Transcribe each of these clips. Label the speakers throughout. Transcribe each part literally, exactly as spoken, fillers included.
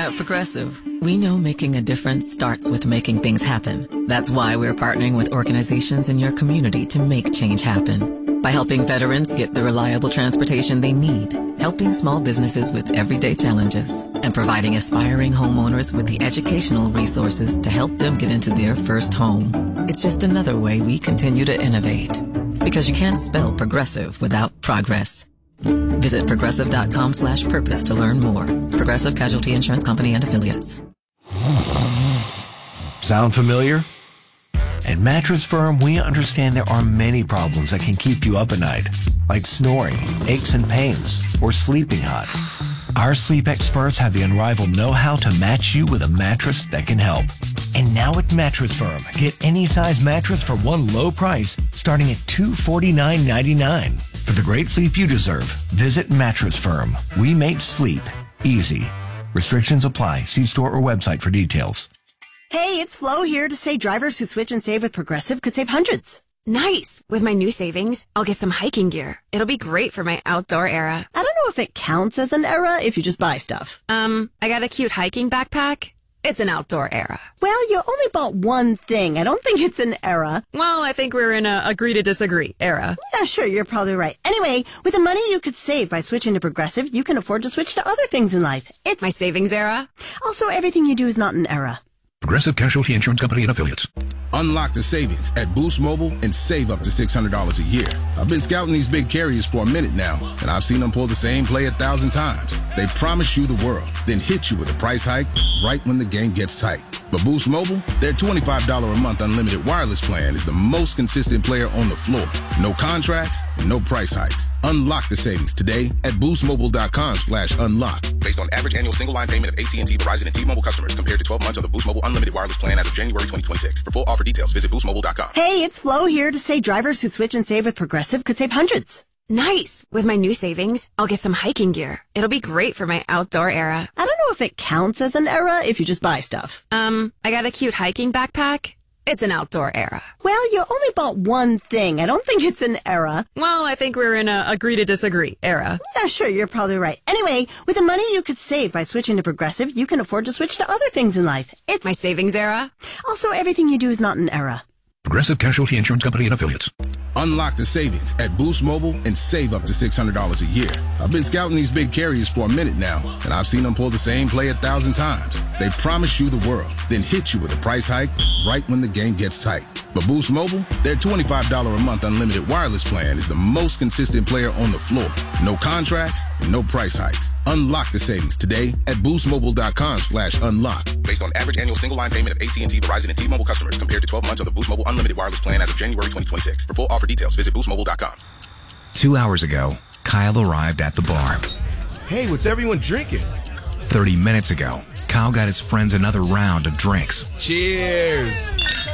Speaker 1: At Progressive, we know making a difference starts with making things happen. That's why we're partnering with organizations in your community to make change happen. By helping veterans get the reliable transportation they need, helping small businesses with everyday challenges, and providing aspiring homeowners with the educational resources to help them get into their first home. It's just another way we continue to innovate. Because you can't spell progressive without progress. Visit progressive.com slash purpose to learn more. Progressive Casualty Insurance Company and Affiliates.
Speaker 2: Sound familiar? At Mattress Firm, we understand there are many problems that can keep you up at night, like snoring, aches and pains, or sleeping hot. Our sleep experts have the unrivaled know-how to match you with a mattress that can help. And now at Mattress Firm, get any size mattress for one low price starting at two hundred forty-nine ninety-nine. For the great sleep you deserve, visit Mattress Firm. We make sleep easy. Restrictions apply. See store or website for details.
Speaker 3: Hey, it's Flo here to say drivers who switch and save with Progressive could save hundreds.
Speaker 4: Nice! With my new savings, I'll get some hiking gear. It'll be great for my outdoor era.
Speaker 3: I don't know if it counts as an era if you just buy stuff.
Speaker 4: Um, I got a cute hiking backpack. It's an outdoor era.
Speaker 3: Well, you only bought one thing. I don't think it's an era.
Speaker 4: Well, I think we're in a agree to disagree era.
Speaker 3: Yeah, sure, you're probably right. Anyway, with the money you could save by switching to Progressive, you can afford to switch to other things in life. It's
Speaker 4: my savings era.
Speaker 3: Also, everything you do is not an era.
Speaker 5: Progressive Casualty Insurance Company and Affiliates.
Speaker 6: Unlock the savings at Boost Mobile and save up to six hundred dollars a year. I've been scouting these big carriers for a minute now, and I've seen them pull the same play a thousand times. They promise you the world, then hit you with a price hike right when the game gets tight. But Boost Mobile, their twenty-five dollars a month unlimited wireless plan is the most consistent player on the floor. No contracts, no price hikes. Unlock the savings today at boostmobile.com slash unlock. Based on average annual single line payment of A T and T, Verizon, and T-Mobile customers compared to twelve months of the Boost Mobile unlimited wireless plan as of January twenty twenty-six. For full offer details, visit boost mobile dot com.
Speaker 3: Hey, it's Flo here to say drivers who switch and save with Progressive could save hundreds.
Speaker 4: Nice! With my new savings, I'll get some hiking gear. It'll be great for my outdoor era.
Speaker 3: I don't know if it counts as an era if you just buy stuff.
Speaker 4: Um, I got a cute hiking backpack. It's an outdoor era.
Speaker 3: Well, you only bought one thing. I don't think it's an era.
Speaker 4: Well, I think we're in a agree to disagree era.
Speaker 3: Yeah, sure, you're probably right. Anyway, with the money you could save by switching to Progressive, you can afford to switch to other things in life. It's
Speaker 4: my savings era.
Speaker 3: Also, everything you do is not an era.
Speaker 5: Progressive Casualty Insurance Company and Affiliates.
Speaker 6: Unlock the savings at Boost Mobile and save up to six hundred dollars a year. I've been scouting these big carriers for a minute now, and I've seen them pull the same play a thousand times. They promise you the world, then hit you with a price hike right when the game gets tight. But Boost Mobile, their twenty-five dollars a month unlimited wireless plan is the most consistent player on the floor. No contracts, no price hikes. Unlock the savings today at boostmobile.com slash unlock. Based on average annual single line payment of A T and T, Verizon, and T-Mobile customers compared to twelve months of the Boost Mobile unlimited wireless plan as of January twenty twenty-six. For full offer details, visit boost mobile dot com.
Speaker 2: Two hours ago, Kyle arrived at the bar.
Speaker 7: Hey, what's everyone drinking?
Speaker 2: Thirty minutes ago, Kyle got his friends another round of drinks.
Speaker 7: Cheers!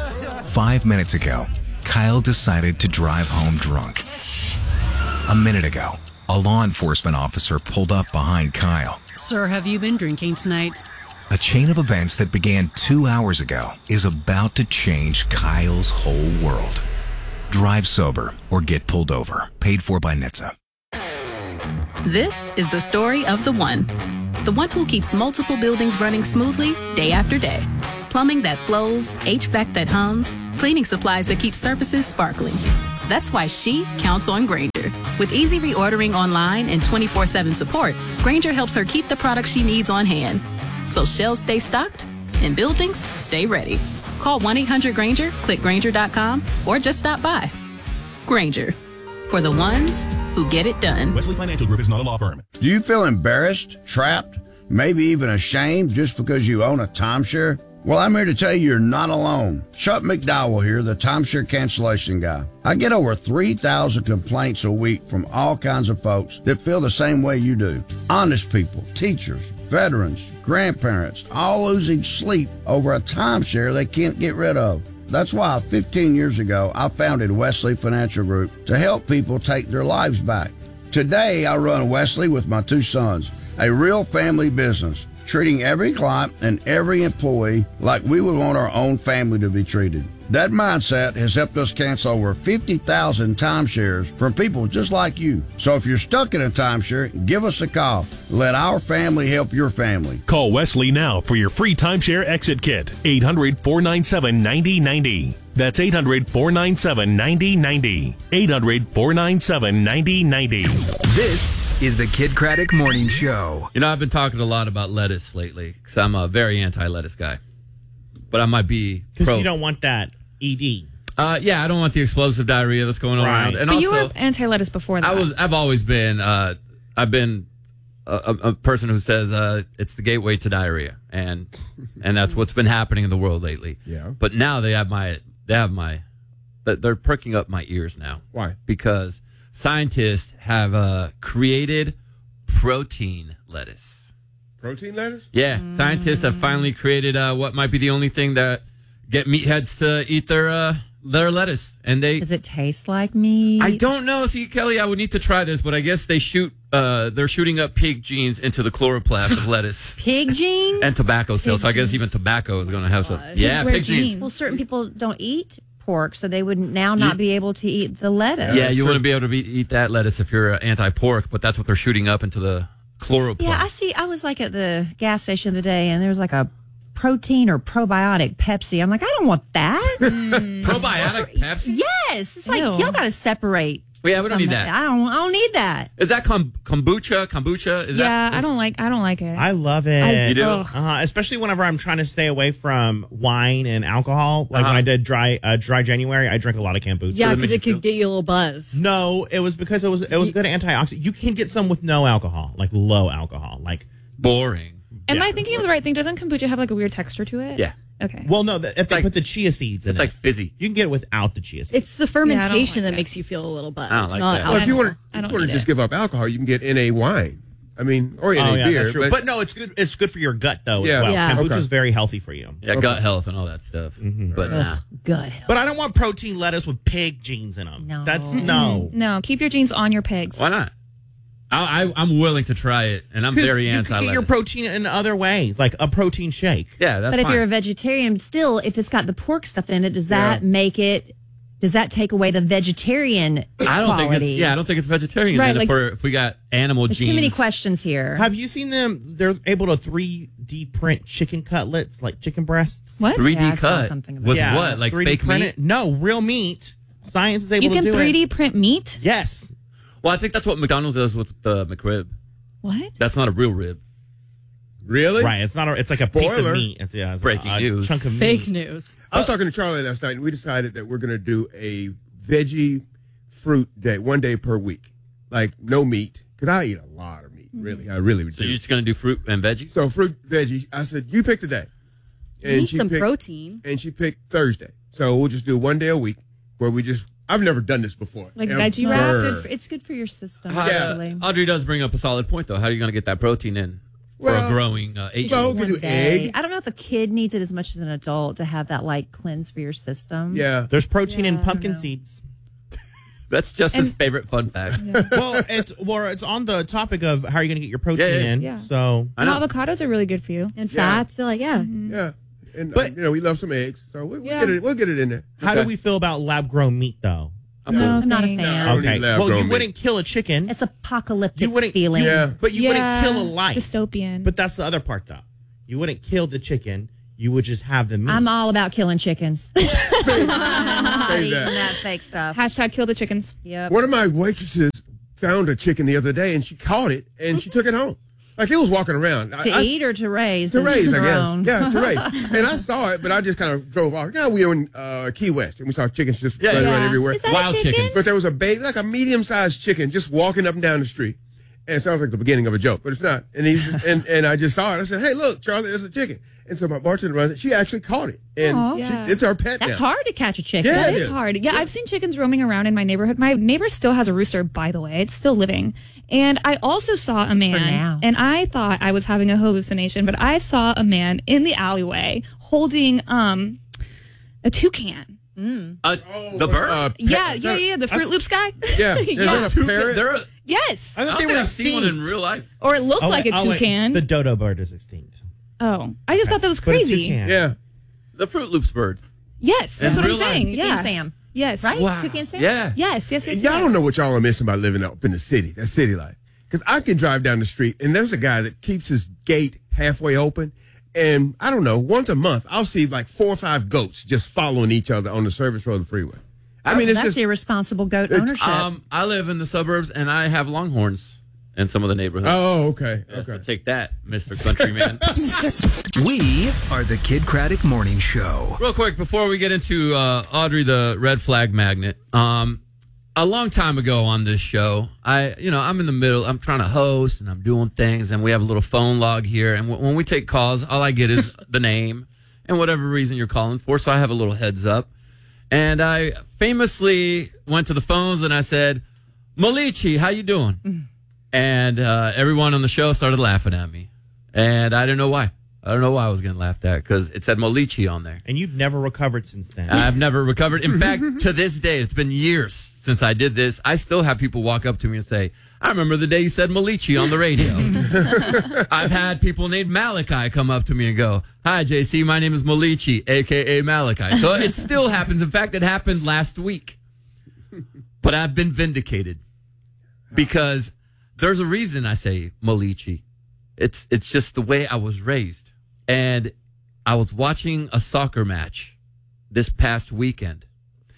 Speaker 2: Five minutes ago, Kyle decided to drive home drunk. A minute ago, a law enforcement officer pulled up behind Kyle.
Speaker 8: Sir, have you been drinking tonight?
Speaker 2: A chain of events that began two hours ago is about to change Kyle's whole world. Drive sober or get pulled over. Paid for by N H T S A.
Speaker 8: This is the story of the one. The one who keeps multiple buildings running smoothly day after day. Plumbing that flows, H V A C that hums, cleaning supplies that keep surfaces sparkling. That's why she counts on Grainger. With easy reordering online and twenty-four seven support, Grainger helps her keep the products she needs on hand. So shelves stay stocked and buildings stay ready. Call one eight hundred Grainger, click Grainger dot com, or just stop by. Grainger, for the ones who get it done.
Speaker 5: Wesley Financial Group is not a law firm.
Speaker 9: Do you feel embarrassed, trapped, maybe even ashamed just because you own a timeshare? Well, I'm here to tell you you're not alone. Chuck McDowell here, the timeshare cancellation guy. I get over three thousand complaints a week from all kinds of folks that feel the same way you do. Honest people, teachers, veterans, grandparents, all losing sleep over a timeshare they can't get rid of. That's why fifteen years ago, I founded Wesley Financial Group to help people take their lives back. Today, I run Wesley with my two sons, a real family business, treating every client and every employee like we would want our own family to be treated. That mindset has helped us cancel over fifty thousand timeshares from people just like you. So if you're stuck in a timeshare, give us a call. Let our family help your family.
Speaker 10: Call Wesley now for your free timeshare exit kit. eight hundred, four nine seven, nine zero nine zero. That's eight hundred, four nine seven, nine zero nine zero. eight hundred, four nine seven, nine zero nine zero.
Speaker 11: This is the Kid Craddock Morning Show.
Speaker 12: You know, I've been talking a lot about lettuce lately because I'm a very anti-lettuce guy. But I might be
Speaker 13: Because
Speaker 12: pro.
Speaker 13: you don't want that E D.
Speaker 12: Uh, yeah, I don't want the explosive diarrhea that's going
Speaker 13: Right.
Speaker 12: around. And
Speaker 14: but
Speaker 12: also,
Speaker 14: you were anti-lettuce before that.
Speaker 12: I was. I've always been. Uh, I've been a, a, a person who says uh, it's the gateway to diarrhea, and and that's what's been happening in the world lately.
Speaker 7: Yeah.
Speaker 12: But now they have my. They have my. They're pricking up my ears now.
Speaker 7: Why?
Speaker 12: Because scientists have uh, created protein lettuce.
Speaker 7: Protein lettuce?
Speaker 12: Yeah, mm. Scientists have finally created uh, what might be the only thing that get meatheads to eat their uh, their lettuce, and they.
Speaker 15: Does it taste like meat?
Speaker 12: I don't know. See, Kelly, I would need to try this, but I guess they shoot. Uh, they're shooting up pig genes into the chloroplast of lettuce.
Speaker 15: Pig genes
Speaker 12: and tobacco sales. So I guess
Speaker 15: genes.
Speaker 12: even tobacco is going to have some. Yeah, pig genes.
Speaker 15: Well, certain people don't eat pork, so they would now not
Speaker 12: You-
Speaker 15: be able to eat the lettuce.
Speaker 12: Yeah, you wouldn't be able to be, eat that lettuce if you're uh, anti-pork, but that's what they're shooting up into the chloroplast.
Speaker 15: Yeah, I see. I was like at the gas station the other day, and there was like a protein or probiotic Pepsi. I'm like, I don't want that.
Speaker 12: Probiotic Pepsi?
Speaker 15: Yes, it's like
Speaker 14: Ew.
Speaker 15: y'all got to separate.
Speaker 12: Well, yeah, we don't need
Speaker 15: some-
Speaker 12: that.
Speaker 15: I don't. I don't need that.
Speaker 12: Is that kom- kombucha? Kombucha? Is
Speaker 14: yeah,
Speaker 12: that?
Speaker 14: I don't like. I don't like it.
Speaker 13: I love it.
Speaker 14: I-
Speaker 12: You do?
Speaker 14: ugh.
Speaker 13: Uh-huh. Especially whenever I'm trying to stay away from wine and alcohol. Like
Speaker 12: Uh-huh.
Speaker 13: when I did dry uh, dry January, I drank a lot of kombucha.
Speaker 16: Yeah, because it could get you a little buzz.
Speaker 13: No, it was because it was it was good antioxidant. You can get some with no alcohol, like low alcohol, like
Speaker 12: boring.
Speaker 14: Am
Speaker 13: yeah.
Speaker 14: I thinking of the right thing? Doesn't kombucha have like a weird texture to it?
Speaker 12: Yeah.
Speaker 14: Okay.
Speaker 13: Well, no, the, if they
Speaker 12: like-
Speaker 13: put the chia seeds in
Speaker 12: It's
Speaker 13: it,
Speaker 12: like fizzy.
Speaker 13: you can get it without the chia seeds.
Speaker 16: It's the fermentation that makes you feel a little buzz.
Speaker 12: I don't like
Speaker 16: not
Speaker 12: that.
Speaker 7: Well, if you want
Speaker 14: I don't
Speaker 7: to
Speaker 14: need
Speaker 7: just
Speaker 14: it.
Speaker 7: give up alcohol, you can get N A wine. I mean, or N A
Speaker 13: oh, yeah,
Speaker 7: beer.
Speaker 13: that's true.
Speaker 7: But,
Speaker 13: But, no, it's good. It's good for your gut though.
Speaker 7: Yeah.
Speaker 13: as well.
Speaker 16: Yeah.
Speaker 13: Kombucha
Speaker 7: Okay.
Speaker 13: is very healthy for you.
Speaker 12: Yeah, gut health and all that stuff. But nah.
Speaker 15: Good.
Speaker 13: But I don't want protein lettuce with pig genes in them.
Speaker 15: No.
Speaker 13: That's no.
Speaker 14: No, keep your genes on your pigs.
Speaker 12: Why not? I, I, I'm willing to try it, and I'm
Speaker 13: 'Cause
Speaker 12: very
Speaker 13: you can get
Speaker 12: anti-lettuce.
Speaker 13: your protein in other ways, like a protein shake.
Speaker 12: Yeah, that's
Speaker 15: But if
Speaker 12: fine.
Speaker 15: you're a vegetarian, still, if it's got the pork stuff in it, does that
Speaker 7: Yeah.
Speaker 15: make it? Does that take away the vegetarian
Speaker 12: I don't
Speaker 15: quality?
Speaker 12: think it's. Yeah, I don't think it's vegetarian.
Speaker 14: Right,
Speaker 12: then if,
Speaker 14: like-
Speaker 12: we're, if we got animal
Speaker 15: There's
Speaker 12: genes,
Speaker 15: too many questions here.
Speaker 13: Have you seen them? They're able to three D print chicken cutlets, like chicken breasts.
Speaker 14: What?
Speaker 12: three D
Speaker 15: Yeah, I saw
Speaker 12: cut
Speaker 15: something about
Speaker 12: with
Speaker 13: Yeah,
Speaker 12: what? Like
Speaker 13: three D
Speaker 12: fake
Speaker 13: print
Speaker 12: meat?
Speaker 13: it? No, real meat. Science is able
Speaker 14: You
Speaker 13: to
Speaker 14: can
Speaker 13: do
Speaker 14: three D
Speaker 13: it.
Speaker 14: print meat?
Speaker 13: Yes.
Speaker 12: Well, I think that's what McDonald's does with the McRib.
Speaker 14: What?
Speaker 12: That's not a real rib.
Speaker 7: really?
Speaker 13: Right. It's not. A, it's like a piece of
Speaker 7: Spoiler.
Speaker 13: meat. It's, yeah, it's
Speaker 12: Breaking
Speaker 13: a, a
Speaker 12: news.
Speaker 13: chunk of
Speaker 16: Fake
Speaker 13: meat.
Speaker 16: news.
Speaker 7: I was talking to Charlie last night, and we decided that we're going to do a veggie fruit day, one day per week. Like, no meat, because I eat a lot of meat, really. I really
Speaker 12: So
Speaker 7: do.
Speaker 12: you're just gonna do fruit and veggies?
Speaker 7: So, fruit, veggie. I said, you pick the day.
Speaker 16: You need
Speaker 7: she
Speaker 16: some
Speaker 7: picked-
Speaker 16: protein.
Speaker 7: And she picked Thursday. So, we'll just do one day a week where we just, I've never done this before.
Speaker 14: Like
Speaker 7: Ever.
Speaker 14: veggie
Speaker 15: Well,
Speaker 14: wrap?
Speaker 15: it's, good for, it's good for your system.
Speaker 12: How-
Speaker 15: actually.
Speaker 12: Audrey does bring up a solid point, though. How are you gonna get that protein in for
Speaker 7: Well,
Speaker 12: a growing uh, eight?
Speaker 7: well,
Speaker 12: year
Speaker 7: we could
Speaker 15: One
Speaker 7: do
Speaker 15: day.
Speaker 7: egg.
Speaker 15: I don't know if a kid needs it as much as an adult to have that like cleanse for your system.
Speaker 7: Yeah.
Speaker 13: There's protein in
Speaker 15: Yeah, I
Speaker 13: pumpkin
Speaker 15: don't know.
Speaker 13: seeds.
Speaker 12: That's just his
Speaker 14: And-
Speaker 12: favorite fun fact.
Speaker 13: Well, it's well, it's on the topic of how are you going to get your protein
Speaker 12: Yeah, yeah,
Speaker 13: in.
Speaker 14: yeah.
Speaker 13: So
Speaker 12: I
Speaker 14: And
Speaker 12: know.
Speaker 14: avocados are really good for you.
Speaker 16: And
Speaker 7: Yeah.
Speaker 16: fats, they're like, yeah.
Speaker 7: Yeah. And,
Speaker 13: But-
Speaker 7: uh, you know, we love some eggs. So, we'll, we'll,
Speaker 14: Yeah.
Speaker 7: get, it, we'll get it in there.
Speaker 13: how
Speaker 12: Okay.
Speaker 13: do we feel about lab grown meat though?
Speaker 14: No,
Speaker 15: I'm not a
Speaker 14: thanks.
Speaker 15: fan.
Speaker 7: I don't
Speaker 13: Okay.
Speaker 7: need lab
Speaker 13: Well,
Speaker 7: grown
Speaker 13: you
Speaker 7: meat.
Speaker 13: wouldn't kill a chicken.
Speaker 15: It's apocalyptic
Speaker 13: You wouldn't
Speaker 15: feeling.
Speaker 7: Yeah.
Speaker 13: But you
Speaker 14: Yeah,
Speaker 13: wouldn't kill a life.
Speaker 14: Dystopian.
Speaker 13: But that's the other part, though. You wouldn't kill the chicken. You would just have the meat.
Speaker 15: I'm all about killing chickens. I'm not
Speaker 7: Say
Speaker 15: eating
Speaker 7: that.
Speaker 15: that fake stuff.
Speaker 14: Hashtag kill the chickens.
Speaker 15: Yep.
Speaker 7: One of my waitresses found a chicken the other day, and she caught it, and she took it home. Like, it was walking around.
Speaker 15: To
Speaker 7: I, I-
Speaker 15: eat or to raise?
Speaker 7: To raise, I
Speaker 15: Grown.
Speaker 7: guess. Yeah, to raise. And I saw it, but I just kind of drove off. You know, we were in uh, Key West, and we saw chickens just
Speaker 12: Yeah,
Speaker 7: running
Speaker 12: yeah.
Speaker 7: around everywhere.
Speaker 14: Is that a
Speaker 12: Wild
Speaker 14: chicken?
Speaker 12: chickens.
Speaker 7: But there was a baby, like a medium-sized chicken, just walking up and down the street. And it sounds like the beginning of a joke, but it's not. And he's and, and I just saw it. I said, "Hey, look, Charlie, there's a chicken." And so my bartender runs it. She actually caught it, and
Speaker 15: Aw.
Speaker 7: she,
Speaker 14: Yeah.
Speaker 7: it's our pet
Speaker 15: That's
Speaker 7: now.
Speaker 15: hard to catch a chicken.
Speaker 7: Yeah,
Speaker 14: That
Speaker 7: it
Speaker 14: is
Speaker 7: is.
Speaker 14: hard. Yeah, I've seen chickens roaming around in my neighborhood. My neighbor still has a rooster, by the way. It's still living. And I also saw a
Speaker 15: now.
Speaker 14: man, and I thought I was having a hallucination, but I saw a man in the alleyway holding um a toucan.
Speaker 12: Uh, the bird?
Speaker 7: Uh, pet-
Speaker 14: Yeah,
Speaker 7: is
Speaker 14: yeah,
Speaker 7: that-
Speaker 14: yeah, the Fruit Loops guy.
Speaker 7: Yeah, is that a parrot?
Speaker 12: They're a,
Speaker 14: Yes.
Speaker 13: I
Speaker 12: I
Speaker 13: thought
Speaker 12: don't
Speaker 13: they
Speaker 12: think
Speaker 13: were
Speaker 12: I've seen one in
Speaker 13: extinct.
Speaker 12: real life.
Speaker 14: Or it looked
Speaker 13: Oh,
Speaker 14: like
Speaker 13: wait,
Speaker 14: a
Speaker 13: oh, wait.
Speaker 14: toucan.
Speaker 13: The dodo bird is extinct.
Speaker 14: Oh, I just thought that was
Speaker 13: But a
Speaker 14: crazy.
Speaker 13: toucan.
Speaker 7: Yeah.
Speaker 12: The Fruit Loops bird.
Speaker 14: Yes, that's
Speaker 12: In
Speaker 14: what I'm
Speaker 12: real life?
Speaker 14: saying.
Speaker 15: Cookie
Speaker 14: Yeah,
Speaker 15: and Sam.
Speaker 14: yes,
Speaker 15: Right?
Speaker 12: Wow.
Speaker 15: Cookie and Sam?
Speaker 12: Yeah.
Speaker 14: Yes, yes, yes.
Speaker 7: Y'all
Speaker 14: yes.
Speaker 7: don't know what y'all are missing by living up in the city, that city life. Because I can drive down the street, and there's a guy that keeps his gate halfway open. And I don't know, once a month, I'll see like four or five goats just following each other on the service road of the freeway. I mean, it's
Speaker 15: That's
Speaker 7: just
Speaker 15: irresponsible goat
Speaker 7: it's-
Speaker 15: ownership.
Speaker 12: Um, I live in the suburbs, and I have longhorns in some of the neighborhoods.
Speaker 7: Oh, okay.
Speaker 12: Yeah, so
Speaker 7: Okay.
Speaker 12: take that, Mister Countryman.
Speaker 11: We are the Kid Craddock Morning Show.
Speaker 12: Real quick, before we get into uh, Audrey the red flag magnet, um, a long time ago on this show, I, you know, I'm in the middle, I'm trying to host and I'm doing things, and we have a little phone log here. And w- when we take calls, all I get is the name and whatever reason you're calling for. So I have a little heads up. And I famously went to the phones and I said, Malichi, how you doing? Mm. And uh, everyone on the show started laughing at me. And I didn't know why. I don't know why I was getting laughed at, because it said Malichi on there.
Speaker 13: And you've never recovered since then.
Speaker 12: I've never recovered. In fact, to this day, it's been years since I did this. I still have people walk up to me and say, I remember the day you said Malichi on the radio. I've had people named Malachi come up to me and go, hi, J C, my name is Malichi, a k a. Malachi. So it still happens. In fact, it happened last week. But I've been vindicated because there's a reason I say Malichi. It's, it's just the way I was raised. And I was watching a soccer match this past weekend.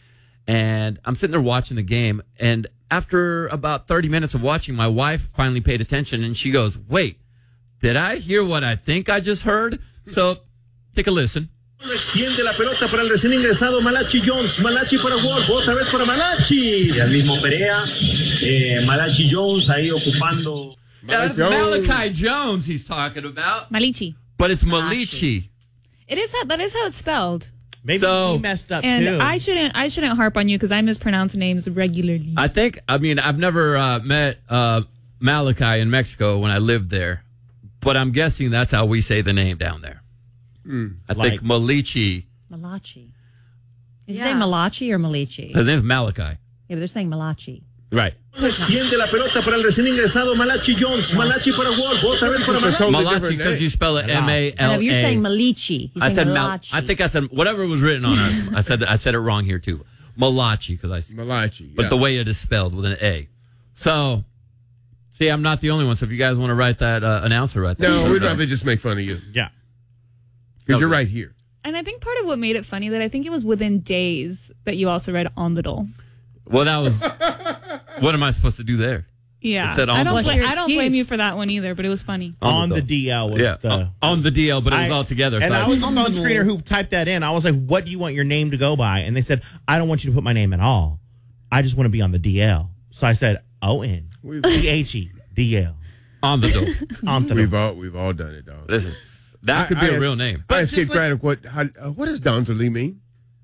Speaker 12: And I'm sitting there watching the game. And after about thirty minutes of watching, my wife finally paid attention. And she goes, wait, did I hear what I think I just heard? So take a listen.
Speaker 17: Extiende la pelota para el recién ingresado Malachi Jones. Malachi para Wolf, otra vez para Malachi. Y al mismo Perea, eh, Malachi Jones ahí ocupando.
Speaker 12: Yeah, that's Malachi Jones he's talking about.
Speaker 14: Malichi.
Speaker 12: But it's Malichi.
Speaker 14: It is how, that is how it's spelled.
Speaker 13: Maybe
Speaker 12: So-
Speaker 13: he messed up
Speaker 14: And
Speaker 13: too.
Speaker 14: I shouldn't I shouldn't harp on you because I mispronounce names regularly.
Speaker 12: I think, I mean, I've never uh, met uh, Malachi in Mexico when I lived there, but I'm guessing that's how we say the name down there.
Speaker 7: Mm.
Speaker 12: I think Malichi.
Speaker 15: Malachi. Is
Speaker 16: Yeah.
Speaker 15: his name Malachi or Malichi?
Speaker 12: His name's Malachi.
Speaker 15: Yeah, but they're saying Malachi.
Speaker 12: Right.
Speaker 17: Extiende la pelota para el recién ingresado Malachi Jones. Malachi para Wolf, otra vez para Malachi.
Speaker 12: Malachi, because you spell it M A L A.
Speaker 15: No, you're saying Malichi. He's
Speaker 12: I
Speaker 15: saying
Speaker 12: said Mal-
Speaker 15: Malachi.
Speaker 12: I think I said whatever was written on it. I said I said it wrong here too. Malachi, because I
Speaker 7: Malachi,
Speaker 12: but
Speaker 7: yeah.
Speaker 12: the way it is spelled with an A. So, see, I'm not the only one. So if you guys want to write that uh, announcer right there,
Speaker 7: No, we'd rather just make fun of you.
Speaker 13: Yeah.
Speaker 7: Because you're right here.
Speaker 14: And I think part of what made it funny that I think it was within days that you also read on the dole.
Speaker 12: Well, that was. What am I supposed to do there?
Speaker 14: Yeah,
Speaker 12: It said on
Speaker 14: I
Speaker 12: the
Speaker 14: don't.
Speaker 12: dole.
Speaker 14: Blame, I don't blame you for that one either, but it was funny.
Speaker 13: On the
Speaker 12: dole.
Speaker 13: D L was
Speaker 12: Yeah,
Speaker 13: the
Speaker 12: on- on the D L, but it was all together,
Speaker 13: And
Speaker 12: so I-
Speaker 13: I was the
Speaker 12: On
Speaker 13: phone
Speaker 12: the
Speaker 13: screener
Speaker 12: dole.
Speaker 13: who typed that in. I was like, "What do you want your name to go by?" And they said, "I don't want you to put my name at all. I just want to be on the D L." So I said, "O N C H E D L
Speaker 12: on the dole."
Speaker 13: On the
Speaker 7: We've
Speaker 13: dole.
Speaker 7: all we've all done it, dog.
Speaker 12: Listen, that could be a real name.
Speaker 7: I asked
Speaker 13: just
Speaker 7: Kid Craddock what how, uh, what does Donzerly mean?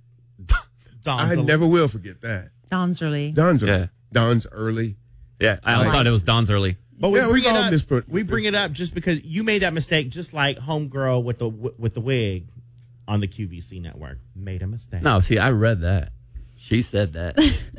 Speaker 7: I
Speaker 13: Donzerly.
Speaker 7: never will forget that.
Speaker 15: Donzerly.
Speaker 7: Donzerly.
Speaker 12: Yeah.
Speaker 7: Don's early.
Speaker 12: Yeah, I thought it was Don's early.
Speaker 13: But we
Speaker 7: Yeah,
Speaker 13: bring
Speaker 7: we've
Speaker 13: it
Speaker 7: all
Speaker 13: up.
Speaker 7: misput-
Speaker 13: we bring it up just because you made that mistake, just like homegirl with the with the wig on the Q V C network made a mistake.
Speaker 12: No, see, I read that. She said that.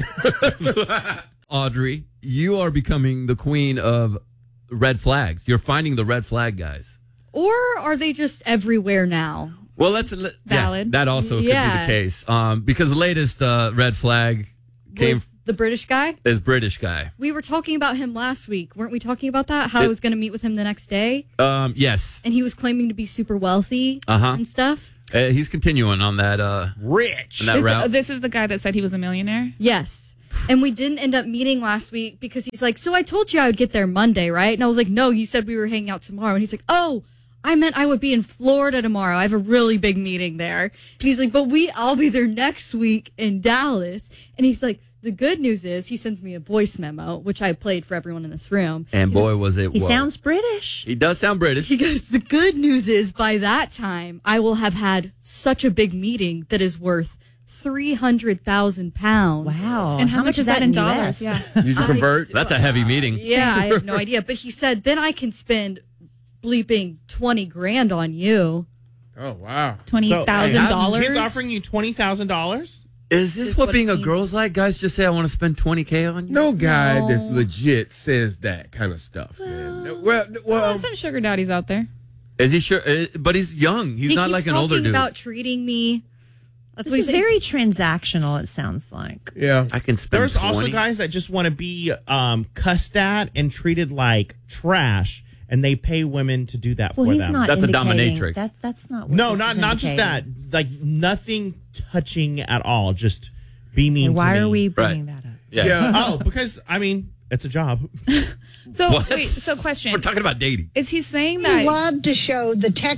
Speaker 12: Audrey, you are becoming the queen of red flags. You're finding the red flag guys.
Speaker 16: Or are they just everywhere now?
Speaker 12: Well, let's let,
Speaker 16: Valid.
Speaker 12: Yeah, that also could be
Speaker 16: Yeah.
Speaker 12: the case. Um, because the latest uh, red flag came
Speaker 16: Was the British guy?
Speaker 12: is British guy.
Speaker 16: We were talking about him last week. Weren't we talking about that? How I
Speaker 12: It-
Speaker 16: was going to meet with him the next day?
Speaker 12: Um, yes,
Speaker 16: And he was claiming to be super wealthy
Speaker 12: Uh-huh.
Speaker 16: and stuff.
Speaker 12: uh, he's continuing on that uh,
Speaker 13: rich
Speaker 12: on that
Speaker 14: This,
Speaker 12: route.
Speaker 14: this is the guy that said he was a millionaire.
Speaker 16: Yes. And we didn't end up meeting last week because he's like, so I told you I would get there Monday, right? And I was like, no, you said we were hanging out tomorrow. And he's like, oh, I meant I would be in Florida tomorrow. I have a really big meeting there. And he's like, but we, I'll be there next week in Dallas. And he's like, the good news is he sends me a voice memo, which I played for everyone in this room.
Speaker 12: and
Speaker 16: He says-
Speaker 12: boy, was it!
Speaker 15: He
Speaker 12: woe.
Speaker 15: sounds British.
Speaker 12: He does sound British.
Speaker 16: He goes, the good news is by that time, I will have had such a big meeting that is worth three hundred thousand pounds.
Speaker 15: Wow.
Speaker 14: And how, much is that in
Speaker 15: U
Speaker 14: dollars?
Speaker 15: S?
Speaker 14: Yeah.
Speaker 7: Did you convert?
Speaker 12: That's a heavy meeting.
Speaker 16: Yeah, I have no idea. But he said, then I can spend bleeping twenty grand on you.
Speaker 7: Oh wow.
Speaker 14: Twenty thousand dollars.
Speaker 13: He's offering you twenty thousand dollars.
Speaker 12: Is this
Speaker 16: Is
Speaker 12: what
Speaker 16: what
Speaker 12: being
Speaker 16: it
Speaker 12: a
Speaker 16: seems
Speaker 12: girl's like? Guys just say, I want to spend twenty K on you?
Speaker 7: No guy
Speaker 16: No.
Speaker 7: that's legit says that kind of stuff, man. Well,
Speaker 14: Well,
Speaker 7: well,
Speaker 14: some sugar daddies out there.
Speaker 12: Is he sure? uh, But he's young. He's
Speaker 16: he
Speaker 12: not
Speaker 16: keeps
Speaker 12: like an
Speaker 16: talking
Speaker 12: older dude.
Speaker 16: about treating me That's
Speaker 15: This
Speaker 16: what
Speaker 15: is
Speaker 16: he's saying.
Speaker 15: very transactional, it sounds like.
Speaker 7: Yeah.
Speaker 12: I can spend
Speaker 13: There's also
Speaker 12: twenty.
Speaker 13: guys that just want to be um, cussed at and treated like trash, and they pay women to do that
Speaker 15: Well,
Speaker 13: for
Speaker 15: he's
Speaker 13: them.
Speaker 15: not
Speaker 12: That's a
Speaker 15: indicating-
Speaker 12: dominatrix.
Speaker 15: That, that's not what
Speaker 13: no,
Speaker 15: this
Speaker 13: not
Speaker 15: is
Speaker 13: not just that.
Speaker 15: indicating.
Speaker 13: Like nothing touching at all. Just be mean.
Speaker 15: And why
Speaker 13: to me.
Speaker 15: are we bringing that up?
Speaker 12: Yeah.
Speaker 7: Yeah.
Speaker 13: Oh, because I mean, it's a job.
Speaker 8: So
Speaker 12: What?
Speaker 8: wait, so question.
Speaker 12: We're talking about dating.
Speaker 8: Is he saying that
Speaker 18: love to show the tech.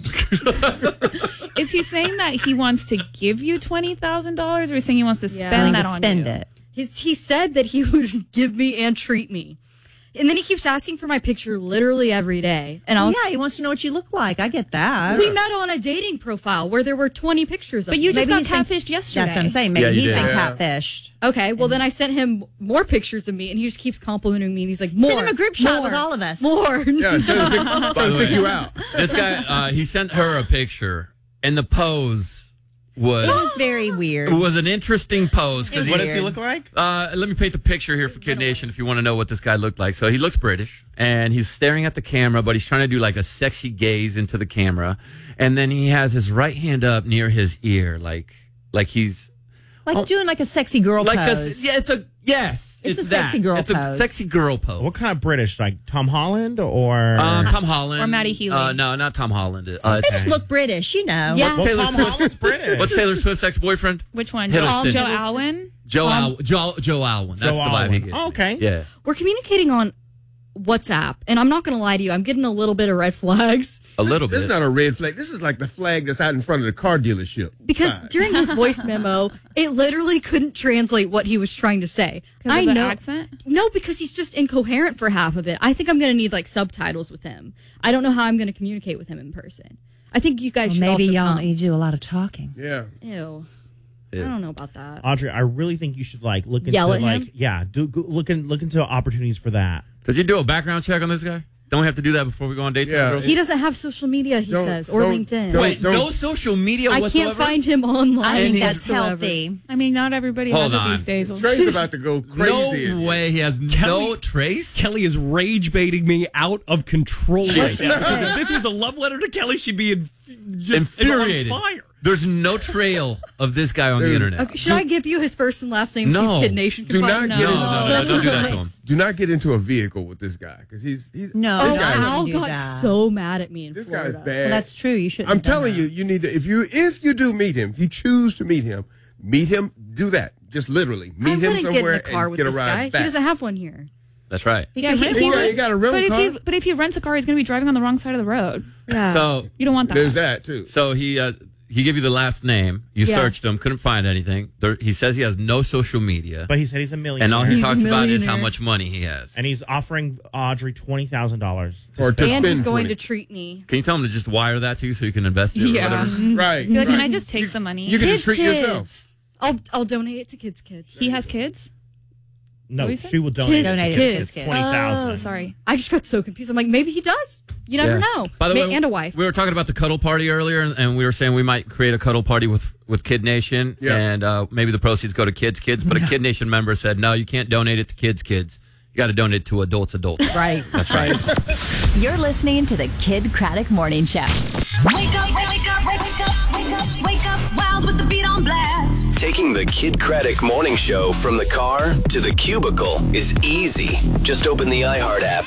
Speaker 8: is he saying that he wants to give you twenty thousand dollars, or is he saying he wants to
Speaker 16: Yeah.
Speaker 8: spend that
Speaker 15: To
Speaker 8: on
Speaker 15: spend
Speaker 8: you?
Speaker 15: it.
Speaker 16: He's, he said that he would give me and treat me. And then he keeps asking for my picture literally every day. And I
Speaker 15: Oh,
Speaker 16: was,
Speaker 15: yeah, he wants to know what you look like. I get that.
Speaker 16: we met on a dating profile where there were twenty pictures of
Speaker 8: But you
Speaker 16: me.
Speaker 8: just
Speaker 15: Maybe
Speaker 8: got
Speaker 15: he's been-
Speaker 8: catfished yesterday.
Speaker 15: That's what I'm saying. Maybe
Speaker 12: Yeah, you
Speaker 15: he's
Speaker 12: did.
Speaker 15: been
Speaker 7: Yeah.
Speaker 15: catfished.
Speaker 16: Okay, well then I sent him more pictures of me, and he just keeps complimenting me. And he's like, "More,
Speaker 15: Send him a group shot
Speaker 16: more,
Speaker 15: with all of us."
Speaker 16: More."
Speaker 7: Yeah, trying to pick, trying
Speaker 12: By
Speaker 7: to
Speaker 12: the
Speaker 7: pick
Speaker 12: way,
Speaker 7: you out.
Speaker 12: This guy, uh, he sent her a picture, and the pose was
Speaker 15: It was very weird.
Speaker 12: it was an interesting pose.
Speaker 15: It was
Speaker 13: What
Speaker 12: he,
Speaker 13: does he
Speaker 15: weird.
Speaker 13: look like?
Speaker 12: Uh, let me paint the picture here for Kid Nation if you want to know what this guy looked like. So he looks British, and he's staring at the camera, but he's trying to do like a sexy gaze into the camera, and then he has his right hand up near his ear, like like he's
Speaker 15: Like doing like a sexy girl
Speaker 12: like
Speaker 15: pose.
Speaker 12: a yeah, it's a yes,
Speaker 15: It's
Speaker 12: it's,
Speaker 15: a
Speaker 12: that.
Speaker 15: sexy girl
Speaker 12: it's a
Speaker 15: pose.
Speaker 12: sexy girl pose.
Speaker 13: What kind of British? Like Tom Holland or
Speaker 12: Um, Tom Holland
Speaker 8: Or Maddie Healy.
Speaker 12: Uh, no, not Tom Holland. Uh,
Speaker 15: They just look British, you know.
Speaker 16: Yeah.
Speaker 12: What's
Speaker 13: Well,
Speaker 12: Taylor
Speaker 13: Tom
Speaker 12: Swift?
Speaker 13: Holland's British.
Speaker 12: What's Taylor Swift's ex-boyfriend?
Speaker 8: Which one?
Speaker 12: Hiddleston.
Speaker 8: Joe
Speaker 16: Hiddleston.
Speaker 8: Alwyn?
Speaker 12: Joe
Speaker 16: Um,
Speaker 12: Al- Joe Joe Alwyn. That's
Speaker 13: Joe
Speaker 12: the vibe
Speaker 13: Alwyn.
Speaker 12: he gives.
Speaker 13: Oh, okay.
Speaker 12: Yeah.
Speaker 16: We're communicating on WhatsApp, and I'm not going to lie to you. I'm getting a little bit of red flags
Speaker 12: A little
Speaker 7: This
Speaker 12: bit.
Speaker 7: is not a red flag. This is like the flag that's out in front of the car dealership.
Speaker 16: because
Speaker 7: Fine.
Speaker 16: during his voice memo, it literally couldn't translate what he was trying to say.
Speaker 8: 'Cause
Speaker 16: I
Speaker 8: of the
Speaker 16: know.
Speaker 8: accent?
Speaker 16: No, because he's just incoherent for half of it. I think I'm going to need like subtitles with him. I don't know how I'm going to communicate with him in person. I think you guys
Speaker 15: Well,
Speaker 16: should
Speaker 15: maybe
Speaker 16: also
Speaker 15: y'all
Speaker 16: come.
Speaker 15: need to do a lot of talking.
Speaker 7: Yeah.
Speaker 16: Ew.
Speaker 12: Ew.
Speaker 16: I don't know about that.
Speaker 13: Audrey, I really think you should like look into
Speaker 16: Yell at
Speaker 13: like
Speaker 16: him?
Speaker 13: yeah, do go, look in, look into opportunities for that.
Speaker 12: Did you do a background check on this guy? Don't we have to do that before we go on dates?
Speaker 7: Yeah.
Speaker 12: with girls?
Speaker 16: He doesn't have social media, he
Speaker 7: Don't-
Speaker 16: says, or
Speaker 7: don't-
Speaker 16: LinkedIn.
Speaker 7: don't-
Speaker 12: Wait, no social media
Speaker 16: I
Speaker 12: whatsoever?
Speaker 16: can't find him online.
Speaker 15: I think
Speaker 12: And
Speaker 15: that's
Speaker 16: whatsoever.
Speaker 15: healthy.
Speaker 8: I mean, not everybody
Speaker 12: Hold
Speaker 8: has it
Speaker 12: on.
Speaker 8: these days.
Speaker 7: Trey's about to go crazy.
Speaker 12: No way he has no
Speaker 19: Kelly-
Speaker 12: trace.
Speaker 19: Kelly is rage baiting me out of control
Speaker 12: She
Speaker 19: right
Speaker 12: is.
Speaker 19: now. Because if this was a love letter to Kelly, she'd be in, just
Speaker 12: Infuriated.
Speaker 19: on fire.
Speaker 12: There's no trail of this guy on the
Speaker 7: Dude.
Speaker 12: internet.
Speaker 16: Okay, should I give you his first and last name?
Speaker 12: No.
Speaker 16: So Kid Nation can
Speaker 7: Do
Speaker 16: find
Speaker 7: not
Speaker 16: him?
Speaker 7: get
Speaker 12: No, no, no, don't do that to him.
Speaker 7: Do not get into a vehicle with this guy because he's he's
Speaker 15: No,
Speaker 7: This
Speaker 16: Oh,
Speaker 7: guy,
Speaker 15: I wouldn't
Speaker 16: Al
Speaker 15: do
Speaker 16: got
Speaker 15: that.
Speaker 16: so mad at me in
Speaker 7: this
Speaker 16: Florida.
Speaker 7: guy's bad.
Speaker 15: Well, that's true. You shouldn't.
Speaker 7: I'm
Speaker 15: have done
Speaker 7: telling
Speaker 15: that.
Speaker 7: you, you need to if you if you do meet him, if you choose to meet him, meet him. Do that. Just literally
Speaker 16: I
Speaker 7: meet him
Speaker 16: wouldn't
Speaker 7: somewhere
Speaker 16: get in a car
Speaker 7: and
Speaker 16: with
Speaker 7: get a
Speaker 16: this
Speaker 7: ride
Speaker 16: guy.
Speaker 7: back.
Speaker 16: He doesn't have one here.
Speaker 12: That's right.
Speaker 8: Yeah, he,
Speaker 7: He got- he got a rental
Speaker 8: but if
Speaker 7: car?
Speaker 8: he but if he rents a car, he's going to be driving on the wrong side of the road.
Speaker 16: Yeah.
Speaker 12: So
Speaker 8: You don't want that.
Speaker 7: There's that too.
Speaker 12: So he uh, he gave you the last name. You
Speaker 16: Yeah.
Speaker 12: searched him, couldn't find anything. There, he says he has no social media,
Speaker 13: But he said he's a millionaire.
Speaker 12: and all he
Speaker 16: He's a
Speaker 12: talks about is how
Speaker 16: millionaire.
Speaker 12: much money he has.
Speaker 13: and he's offering Audrey twenty thousand dollars.
Speaker 7: Or to
Speaker 16: and
Speaker 7: spend
Speaker 16: he's going
Speaker 7: twenty.
Speaker 16: to treat me.
Speaker 12: Can you tell him to just wire that to you so you can invest it or
Speaker 8: Yeah.
Speaker 12: whatever?
Speaker 7: Right.
Speaker 8: Be like, can
Speaker 7: right.
Speaker 8: I just take the money?
Speaker 7: You can
Speaker 16: Kids,
Speaker 7: just treat
Speaker 16: kids.
Speaker 7: yourself.
Speaker 16: I'll I'll donate it to kids, kids.
Speaker 8: He has kids?
Speaker 13: No,
Speaker 8: What was it?
Speaker 13: she will donate,
Speaker 16: Kids,
Speaker 13: it to
Speaker 16: kids,
Speaker 13: kids,
Speaker 16: kids.
Speaker 13: twenty thousand.
Speaker 8: Oh, sorry.
Speaker 16: I just got so confused. I'm like, maybe he does. You never
Speaker 12: Yeah.
Speaker 16: know.
Speaker 12: By the
Speaker 16: Ma-
Speaker 12: way,
Speaker 16: and a wife.
Speaker 12: We were talking about the cuddle party earlier, and- and we were saying we might create a cuddle party with, with Kid Nation,
Speaker 7: Yeah.
Speaker 12: and uh, maybe the proceeds go to Kids Kids. But a Kid Nation member said, no, you can't donate it to Kids Kids. You got to donate it to adults adults.
Speaker 15: Right.
Speaker 12: That's right.
Speaker 20: You're listening to the Kid Craddock Morning Show.
Speaker 21: Wake up, wake up, wake up, wake up, wake up, wild with the beat on blast.
Speaker 22: Taking the Kid Craddock Morning Show from the car to the cubicle is easy. Just open the iHeart app